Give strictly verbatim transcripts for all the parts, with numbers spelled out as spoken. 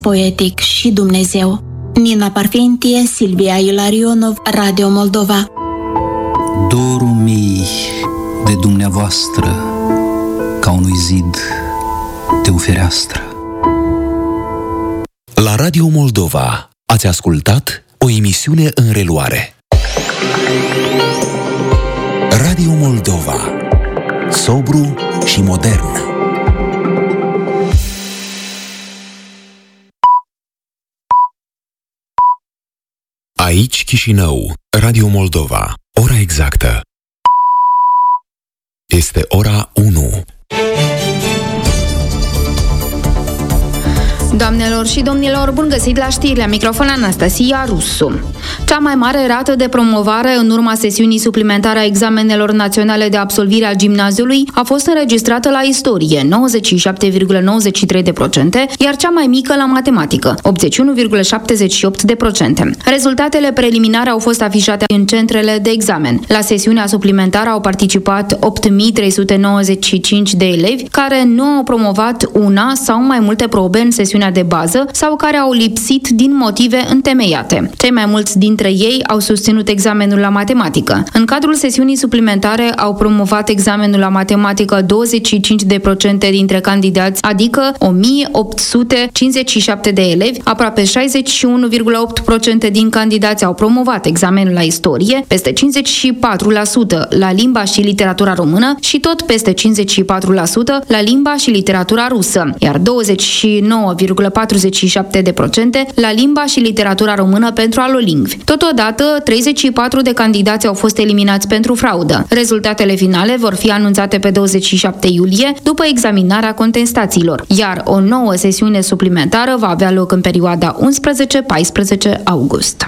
poetic și Dumnezeu. Nina Parfentie, Silvia Ilarionov, Radio Moldova. Dorul mii de dumneavoastră, ca unui zid de o fereastră. La Radio Moldova ați ascultat o emisiune în reluare. Radio Moldova. Sobru și modern. Aici Chișinău, Radio Moldova. Ora exactă este ora unu. Doamnelor și domnilor, bun găsit la știri, la microfon Anastasia Rusu. Cea mai mare rată de promovare în urma sesiunii suplimentare a examenelor naționale de absolvire a gimnaziului a fost înregistrată la istorie, nouăzeci și șapte virgulă nouăzeci și trei la sută, iar cea mai mică la matematică, optzeci și unu virgulă șaptezeci și opt la sută. Rezultatele preliminare au fost afișate în centrele de examen. La sesiunea suplimentară au participat opt mii trei sute nouăzeci și cinci de elevi care nu au promovat una sau mai multe probe în sesiunea de bază sau care au lipsit din motive întemeiate. Cei mai mulți dintre ei au susținut examenul la matematică. În cadrul sesiunii suplimentare au promovat examenul la matematică douăzeci și cinci la sută dintre candidați, adică o mie opt sute cincizeci și șapte de elevi, aproape șaizeci și unu virgulă opt la sută din candidați au promovat examenul la istorie, peste cincizeci și patru la sută la limba și literatura română și tot peste cincizeci și patru la sută la limba și literatura rusă, iar douăzeci și nouă virgulă patruzeci și șapte la sută la limba și literatura română pentru alolingvi. Totodată, treizeci și patru de candidați au fost eliminați pentru fraudă. Rezultatele finale vor fi anunțate pe douăzeci și șapte iulie, după examinarea contestațiilor, iar o nouă sesiune suplimentară va avea loc în perioada unsprezece paisprezece august.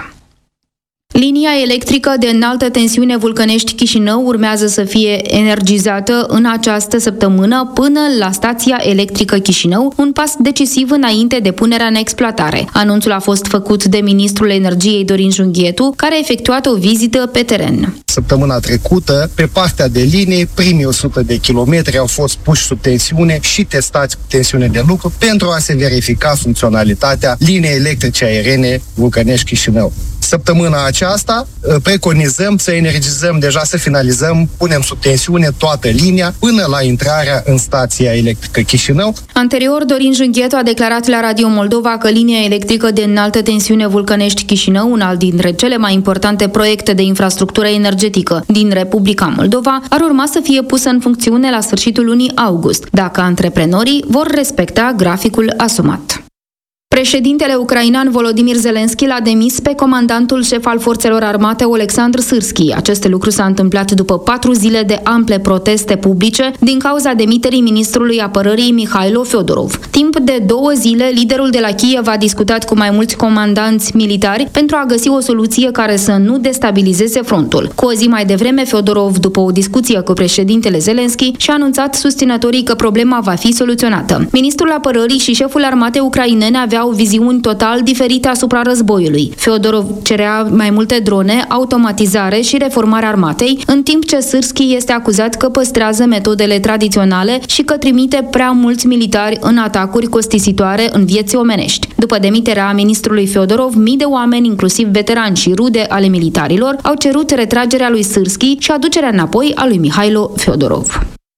Linia electrică de înaltă tensiune Vulcănești-Chișinău urmează să fie energizată în această săptămână până la stația electrică Chișinău, un pas decisiv înainte de punerea în exploatare. Anunțul a fost făcut de ministrul energiei Dorin Junghietu, care a efectuat o vizită pe teren. Săptămâna trecută, pe partea de linie, primii o sută de kilometri au fost puși sub tensiune și testați cu tensiune de lucru pentru a se verifica funcționalitatea liniei electrice aeriene Vulcănești-Chișinău. Săptămâna aceasta preconizăm să energizăm, deja să finalizăm, punem sub tensiune toată linia până la intrarea în stația electrică Chișinău. Anterior, Dorin Junghietu a declarat la Radio Moldova că linia electrică de înaltă tensiune Vulcănești-Chișinău, una dintre cele mai importante proiecte de infrastructură energetică din Republica Moldova, ar urma să fie pusă în funcțiune la sfârșitul lunii august, dacă antreprenorii vor respecta graficul asumat. Președintele ucrainean Volodymyr Zelensky l-a demis pe comandantul șef al forțelor armate Oleksandr Syrskyi. Acest lucru s-a întâmplat după patru zile de ample proteste publice din cauza demiterii ministrului apărării Mihailo Feodorov. Timp de două zile, liderul de la Kiev a discutat cu mai mulți comandanți militari pentru a găsi o soluție care să nu destabilizeze frontul. Cu o zi mai devreme, Feodorov, după o discuție cu președintele Zelensky, și-a anunțat susținătorii că problema va fi soluționată. Ministrul apărării și șeful armatei ucrainene aveau viziuni total diferite asupra războiului. Feodorov cerea mai multe drone, automatizare și reformarea armatei, în timp ce Syrskyi este acuzat că păstrează metodele tradiționale și că trimite prea mulți militari în atacuri costisitoare în vieți omenești. După demiterea ministrului Feodorov, mii de oameni, inclusiv veterani și rude ale militarilor, au cerut retragerea lui Syrskyi și aducerea înapoi a lui Mihailo Feodorov.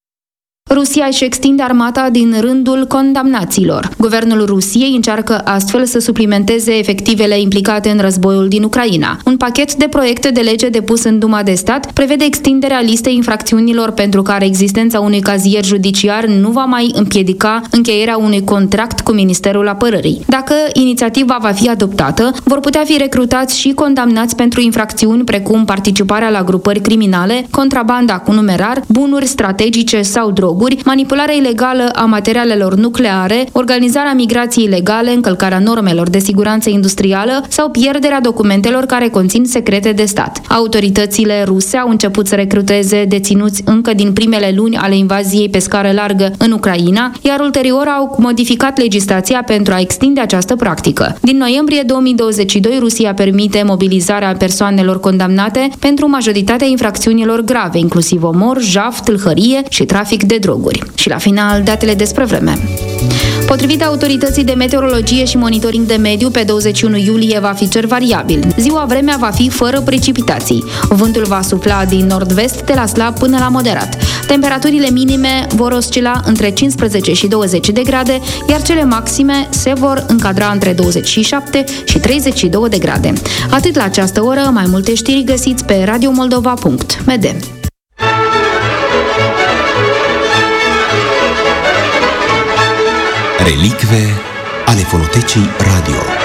Rusia își extinde armata din rândul condamnaților. Guvernul Rusiei încearcă astfel să suplimenteze efectivele implicate în războiul din Ucraina. Un pachet de proiecte de lege depus în Duma de Stat prevede extinderea listei infracțiunilor pentru care existența unui cazier judiciar nu va mai împiedica încheierea unui contract cu Ministerul Apărării. Dacă inițiativa va fi adoptată, vor putea fi recrutați și condamnați pentru infracțiuni precum participarea la grupări criminale, contrabanda cu numerar, bunuri strategice sau droguri, manipularea ilegală a materialelor nucleare, organizarea migrației ilegale, încălcarea normelor de siguranță industrială sau pierderea documentelor care conțin secrete de stat. Autoritățile ruse au început să recruteze deținuți încă din primele luni ale invaziei pe scară largă în Ucraina, iar ulterior au modificat legislația pentru a extinde această practică. Din noiembrie două mii douăzeci și doi, Rusia permite mobilizarea persoanelor condamnate pentru majoritatea infracțiunilor grave, inclusiv omor, jaf, tâlhărie și trafic de droguri. Și la final, datele despre vreme. Potrivit autorității de meteorologie și monitoring de mediu, pe douăzeci și unu iulie va fi cer variabil. Ziua vremea va fi fără precipitații. Vântul va sufla din nord-vest de la slab până la moderat. Temperaturile minime vor oscila între cincisprezece și douăzeci de grade, iar cele maxime se vor încadra între douăzeci și șapte și treizeci și două de grade. Atât la această oră, mai multe știri găsiți pe radio moldova punct m d. Relicve ale fonotecii radio.